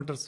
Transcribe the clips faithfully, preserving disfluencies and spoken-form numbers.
Kilometres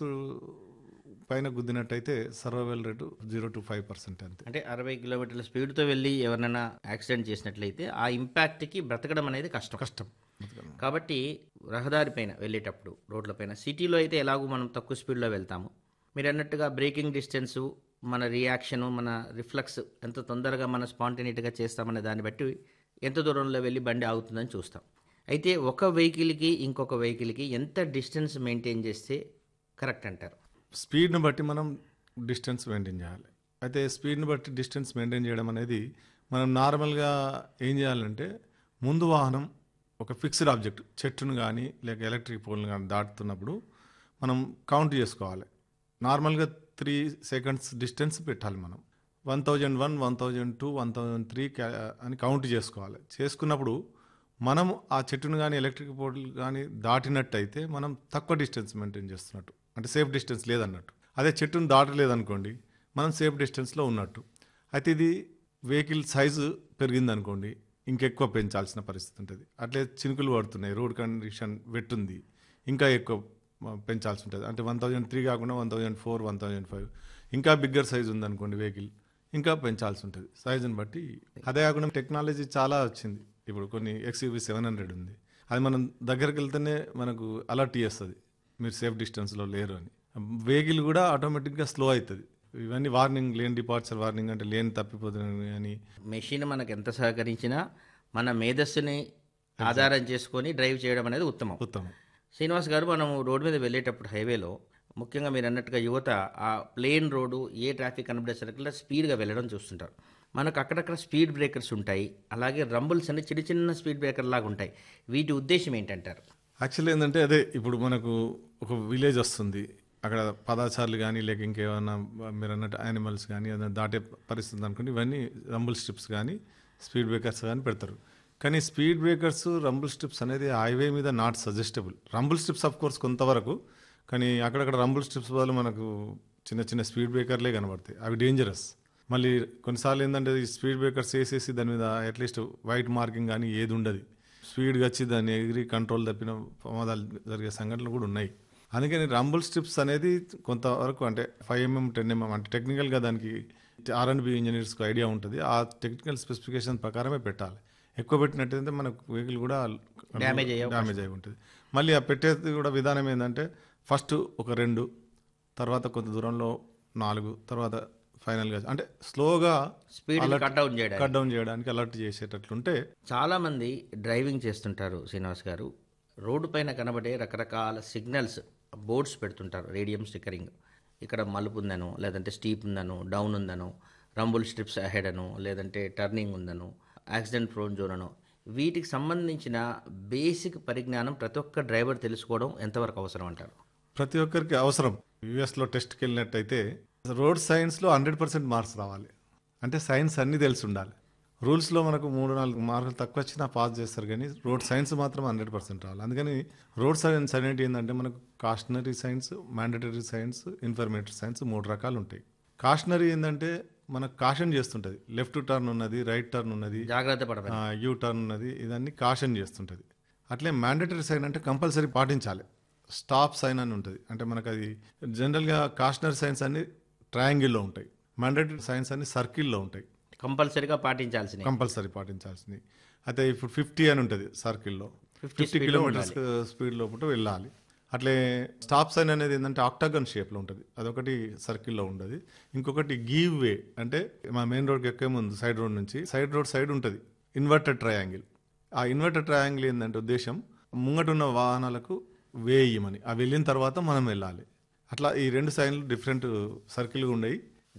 పైన గుద్దినట్టయితే survival rate zero to five percent అంతే. అంటే అరవై కిలోమీటర్ల స్పీడ్తో వెళ్ళి ఎవరినైనా యాక్సిడెంట్ చేసినట్లయితే ఆ ఇంపాక్ట్కి బ్రతకడం అనేది కష్టం కష్టం. కాబట్టి రహదారి పైన వెళ్ళేటప్పుడు రోడ్లపైన సిటీలో అయితే ఎలాగో మనం తక్కువ స్పీడ్లో వెళ్తాము. మీరు అన్నట్టుగా బ్రేకింగ్ డిస్టెన్సు, మన రియాక్షను, మన రిఫ్లెక్స్ ఎంత తొందరగా మన స్పాంటేనిటీగా చేస్తామనే దాన్ని బట్టి ఎంత దూరంలో వెళ్ళి బండి ఆగుతుందని చూస్తాం. అయితే ఒక వెహికల్కి ఇంకొక వెహికల్కి ఎంత డిస్టెన్స్ మెయింటైన్ చేస్తే కరెక్ట్ అంటారు? స్పీడ్ని బట్టి మనం డిస్టెన్స్ మెయింటైన్ చేయాలి. అయితే స్పీడ్ని బట్టి డిస్టెన్స్ మెయింటైన్ చేయడం అనేది మనం నార్మల్గా ఏం చేయాలంటే, ముందు వాహనం ఒక ఫిక్స్డ్ ఆబ్జెక్ట్ చెట్టును కానీ లేక ఎలక్ట్రిక్ పోల్ని కానీ దాటుతున్నప్పుడు మనం కౌంట్ చేసుకోవాలి. నార్మల్గా త్రీ సెకండ్స్ డిస్టెన్స్ పెట్టాలి. మనం one thousand one one thousand two one thousand three అని కౌంట్ చేసుకోవాలి. చేసుకున్నప్పుడు మనం ఆ చెట్టును కానీ ఎలక్ట్రిక్ పోల్ కానీ దాటినట్టయితే మనం తక్కువ డిస్టెన్స్ మెయింటైన్ చేస్తున్నట్టు, అంటే సేఫ్ డిస్టెన్స్ లేదన్నట్టు. అదే చెట్టును దాటలేదనుకోండి, మనం సేఫ్ డిస్టెన్స్లో ఉన్నట్టు. అయితే ఇది వెహికల్ సైజు పెరిగిందనుకోండి, ఇంకెక్కువ పెంచాల్సిన పరిస్థితి ఉంటుంది. అట్లే చినుకులు పడుతున్నాయి, రోడ్ కండిషన్ వెట్టుంది, ఇంకా ఎక్కువ పెంచాల్సి ఉంటుంది. అంటే వన్ థౌజండ్ త్రీ కాకుండా one thousand four one thousand five ఇంకా బిగ్గర్ సైజు ఉందనుకోండి వెహికల్, ఇంకా పెంచాల్సి ఉంటుంది సైజుని బట్టి. అదే కాకుండా టెక్నాలజీ చాలా వచ్చింది. ఇప్పుడు కొన్ని ఎక్స్యూవీ సెవెన్ హండ్రెడ్ ఉంది, అది మనం దగ్గరికి వెళ్తేనే మనకు అలర్ట్ చేస్తుంది మీరు సేఫ్ డిస్టెన్స్లో లేరు అని. వెహికల్ కూడా ఆటోమేటిక్గా స్లో అవుతుంది. ఇవన్నీ వార్నింగ్, లేన్ డిపార్చర్ వార్నింగ్, అంటే లేన్ తప్పిపోతుంది అని. మెషిన్ మనకు ఎంత సహకరించినా మన మేధస్సుని ఆధారం చేసుకొని డ్రైవ్ చేయడం అనేది ఉత్తమం. ఉత్తమం. శ్రీనివాస్ గారు, మనం రోడ్డు మీద వెళ్ళేటప్పుడు హైవేలో ముఖ్యంగా మీరు అన్నట్టుగా యువత ఆ ప్లేన్ రోడ్డు ఏ ట్రాఫిక్ కనబడేసరికి స్పీడ్గా వెళ్ళడం చూస్తుంటారు. మనకు అక్కడక్కడ స్పీడ్ బ్రేకర్స్ ఉంటాయి, అలాగే రంబుల్స్ అనే చిన్న చిన్న స్పీడ్ బ్రేకర్ లాగా ఉంటాయి. వీటి ఉద్దేశం ఏంటంటారు? యాక్చువల్లీ ఏంటంటే, అదే ఇప్పుడు మనకు ఒక విలేజ్ వస్తుంది, అక్కడ పదాచారులు కానీ లేక ఇంకేమైనా మీరు అన్నట్టు యానిమల్స్ కానీ ఏదైనా దాటే పరిస్థితి అనుకోండి, ఇవన్నీ రంబుల్ స్ట్రిప్స్ కానీ స్పీడ్ బ్రేకర్స్ కానీ పెడతారు. కానీ స్పీడ్ బ్రేకర్స్, రంబుల్ స్ట్రిప్స్ అనేది హైవే మీద not suggestible. Rumble strips of course కొంతవరకు, కానీ అక్కడక్కడ రంబుల్ స్ట్రిప్స్ బదులు మనకు చిన్న చిన్న స్పీడ్ బ్రేకర్లే కనబడతాయి. అవి డేంజరస్. మళ్ళీ కొన్నిసార్లు ఏంటంటే ఈ స్పీడ్ బ్రేకర్స్ వేసేసి దాని మీద అట్లీస్ట్ వైట్ మార్కింగ్ కానీ ఏది ఉండదు, స్పీడ్గా వచ్చి దాన్ని ఎగిరి కంట్రోల్ తప్పిన ప్రమాదాలు జరిగే సంఘటనలు కూడా ఉన్నాయి. అందుకని రంబుల్ స్ట్రిప్స్ అనేది కొంతవరకు, అంటే ఫైవ్ ఎంఎం టెన్ ఎంఎం అంటే టెక్నికల్గా దానికి ఆర్ అండ్ బి ఇంజనీర్స్కి ఐడియా ఉంటుంది, ఆ టెక్నికల్ స్పెసిఫికేషన్ ప్రకారమే పెట్టాలి. ఎక్కువ పెట్టినట్టయితే మనకు వెహికల్ కూడా డ్యామేజ్ అయ్యే డ్యామేజ్ అయి ఉంటుంది. మళ్ళీ ఆ పెట్టేది కూడా విధానం ఏంటంటే, ఫస్ట్ ఒక రెండు, తర్వాత కొంత దూరంలో నాలుగు, తర్వాత ఫైనల్గా అంటే స్లోగా స్పీడ్ కట్ డౌన్ చేయడం కట్ డౌన్ చేయడానికి అలర్ట్ చేసేటట్లుంటే. చాలామంది డ్రైవింగ్ చేస్తుంటారు శ్రీనివాస్ గారు, రోడ్డు పైన కనబడే రకరకాల సిగ్నల్స్ బోర్డ్స్ పెడుతుంటారు, రేడియం స్టిక్కరింగ్. ఇక్కడ మలుపు ఉందనో, లేదంటే steep ఉందనో, down ఉందనో, Rumble strips ahead అనో, లేదంటే టర్నింగ్ ఉందనో, యాక్సిడెంట్ ప్రోన్ జోన్ అనో. వీటికి సంబంధించిన బేసిక్ పరిజ్ఞానం ప్రతి ఒక్క డ్రైవర్ తెలుసుకోవడం ఎంతవరకు అవసరం అంటారు? ప్రతి ఒక్కరికి అవసరం. యూఎస్లో టెస్ట్కి వెళ్ళినట్టయితే రోడ్ సైన్స్లో హండ్రెడ్ పర్సెంట్ మార్క్స్ రావాలి. అంటే సైన్స్ అన్నీ తెలిసి ఉండాలి. రూల్స్లో మనకు మూడు నాలుగు మార్కులు తక్కువ వచ్చినా పాస్ చేస్తారు, కానీ రోడ్ సైన్స్ మాత్రం హండ్రెడ్ పర్సెంట్ రావాలి. అందుకని రోడ్ సైన్స్ అనేది ఏంటంటే, మనకు cautionary science, mandatory science, informatory science మూడు రకాలు ఉంటాయి. కాషనరీ ఏంటంటే మనకు కాషన్ చేస్తుంటుంది, లెఫ్ట్ టర్న్ ఉన్నది, రైట్ టర్న్ ఉన్నది, జాగ్రత్త పడవాలి, యూ టర్న్ ఉన్నది, ఇదన్నీ కాషన్ చేస్తుంటుంది. అట్లే మ్యాండటరీ సైన్ అంటే కంపల్సరీ పాటించాలి, స్టాప్ సైన్ అని ఉంటుంది. అంటే మనకు అది జనరల్గా కాషనరీ సైన్స్ అన్ని ట్రయాంగిల్లో ఉంటాయి, మ్యాండటరీ సైన్స్ అన్ని సర్కిల్లో ఉంటాయి, కంపల్సరీగా పాటించాల్సింది కంపల్సరీ పాటించాల్సింది. అయితే ఇప్పుడు ఫిఫ్టీ అని ఉంటుంది సర్కిల్లో, ఫిఫ్టీ కిలోమీటర్స్ స్పీడ్ లోపల వెళ్ళాలి. అట్లే స్టాప్ సైన్ అనేది ఏంటంటే ఆక్టాగన్ షేప్లో ఉంటుంది, అదొకటి సర్కిల్లో ఉంటుంది. ఇంకొకటి గివ్ వే, అంటే మా మెయిన్ రోడ్కి ఎక్కే ముందు సైడ్ రోడ్ నుంచి సైడ్ రోడ్ సైడ్ ఉంటుంది ఇన్వర్టెడ్ ట్రయాంగిల్. ఆ ఇన్వర్టెడ్ ట్రయాంగిల్ ఏంటంటే ఉద్దేశం, ముంగటున్న వాహనాలకు వే ఇయ్యమని, ఆ వెళ్ళిన తర్వాత మనం వెళ్ళాలి. అట్లా ఈ రెండు సైన్లు డిఫరెంట్ సర్కిల్గా ఉన్నాయి.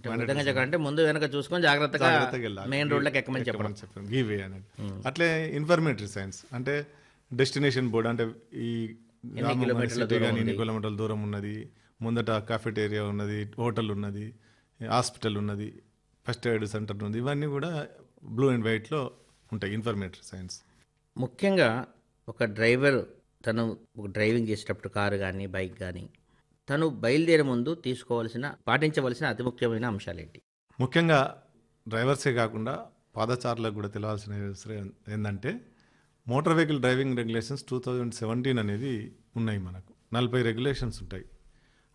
అంటే ముందు వెనక చూసుకొని జాగ్రత్తగా మెయిన్ రోడ్లకు ఎక్కమని చెప్పడం చెప్పాను, గివ్ వే అనేది. అట్లే ఇన్ఫర్మేటరీ సైన్స్ అంటే డెస్టినేషన్ బోర్డ్, అంటే ఈ సిటీ కానీ ఎన్ని కిలోమీటర్ల దూరం ఉన్నది, ముందట కాఫెటేరియా ఉన్నది, హోటల్ ఉన్నది, హాస్పిటల్ ఉన్నది, ఫస్ట్ ఎయిడ్ సెంటర్ ఉంది, ఇవన్నీ కూడా బ్లూ అండ్ వైట్లో ఉంటాయి ఇన్ఫర్మేటరీ సైన్స్. ముఖ్యంగా ఒక డ్రైవర్ తను డ్రైవింగ్ చేసేటప్పుడు కారు కానీ బైక్ కానీ తను బయలుదేరే ముందు తీసుకోవాల్సిన, పాటించవలసిన అతి ముఖ్యమైన అంశాలు ఏంటి? ముఖ్యంగా డ్రైవర్సే కాకుండా పాదచారులకు కూడా తెలియాల్సిన ఏంటంటే, motor vehicle driving regulations two thousand seventeen అనేది ఉన్నాయి. మనకు నలభై రెగ్యులేషన్స్ ఉంటాయి.